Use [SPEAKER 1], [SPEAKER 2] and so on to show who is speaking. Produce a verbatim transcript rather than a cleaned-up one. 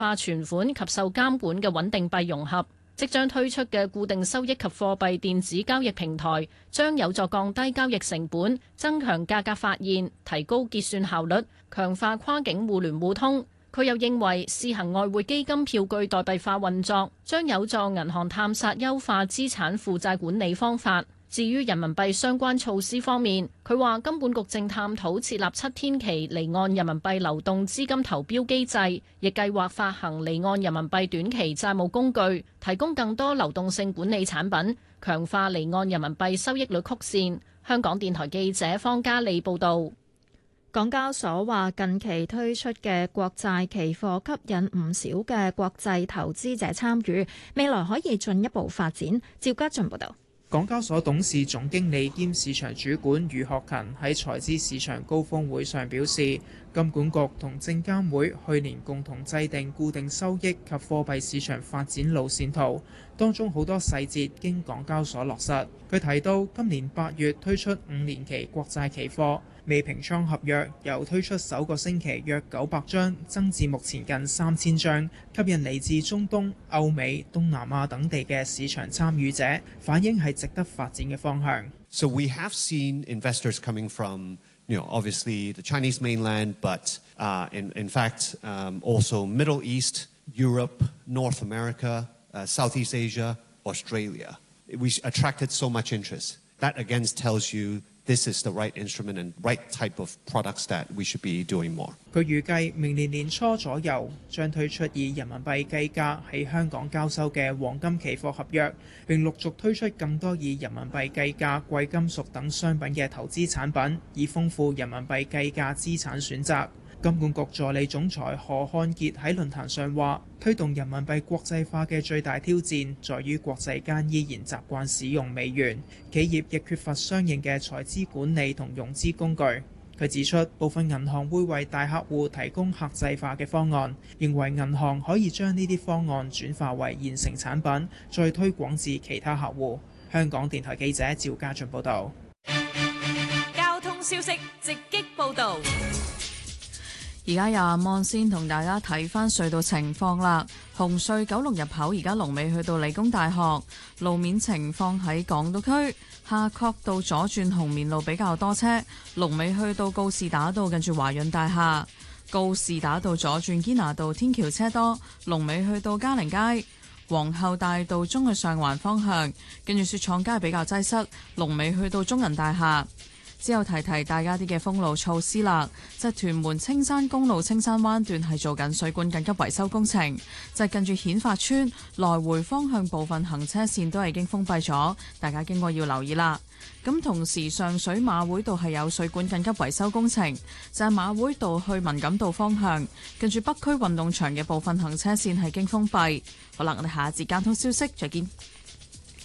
[SPEAKER 1] 化存款及受監管嘅穩定幣融合。即將推出嘅固定收益及貨幣電子交易平台，將有助降低交易成本，增強價格發現，提高結算效率，強化跨境互聯互通。佢又認為試行外匯基金票據代幣化運作，將有助銀行探索優化資產負債管理方法。至於人民幣相關措施方面，佢話金管局正探討設立七天期離岸人民幣流動資金投標機制，亦計劃發行離岸人民幣短期債務工具，提供更多流動性管理產品，強化離岸人民幣收益率曲線。香港電台記者方嘉利報導。
[SPEAKER 2] 港交所話近期推出嘅國債期貨吸引唔少嘅國際投資者參與，未來可以進一步發展。趙家俊報導。
[SPEAKER 3] 港交所董事總經理兼市場主管余學勤喺財資市場高峰會上表示，金管局同證監會去年共同制定固定收益及貨幣市場發展路線圖，當中好多細節經港交所落實。佢提到今年八月推出五年期國債期貨，未平倉合約由推出首個星期約九百張增至目前近三千張，吸引嚟自中東、歐美、東南亞等地嘅市場參與者，反映係值得發展嘅方向。
[SPEAKER 4] So we have seen investors coming from, you know, obviously the Chinese mainland, but uh, in, in fact um, also Middle East, Europe, North America, uh, Southeast Asia, Australia. We attracted so much interest. That again tells you this is the right instrument and right type of products that we should be doing more.
[SPEAKER 3] 佢預計明年年初左右將推出以人民幣計價喺香港交收嘅黃金期貨合約，並陸續推出更多以人民幣計價貴金屬等商品嘅投資產品，以豐富人民幣計價資產選擇。金管局助理總裁何漢傑喺論壇上話，推動人民幣國際化嘅最大挑戰在於國際間依然習慣使用美元，企業亦缺乏相應嘅財資管理同融資工具。佢指出，部分銀行會為大客戶提供客製化嘅方案，認為銀行可以將呢啲方案轉化為現成產品，再推廣至其他客戶。香港電台記者趙家俊報導。
[SPEAKER 5] 交通消息直擊報導。
[SPEAKER 6] 而家由阿望先同大家睇返隧道情況啦。紅隧九龍入口而家龍尾去到理工大學，路面情況喺港島區夏慤道左轉紅棉路比較多車，龍尾去到告士打道近住華潤大廈，告士打道左轉堅拿道天橋車多，龍尾去到嘉寧街，皇后大道中去上環方向，跟住雪廠街比較擠塞，龍尾去到中銀大廈。之後提提大家啲嘅封路措施啦，就係屯門青山公路青山灣段係做緊水管緊急維修工程，就係近住顯發村來回方向部分行車線都係已經封閉咗，大家經過要留意啦。咁同時上水馬會道係有水管緊急維修工程，就係馬會道去文錦道方向，近住北區運動場嘅部分行車線係經封閉。好啦，我哋下一節交通消息再見。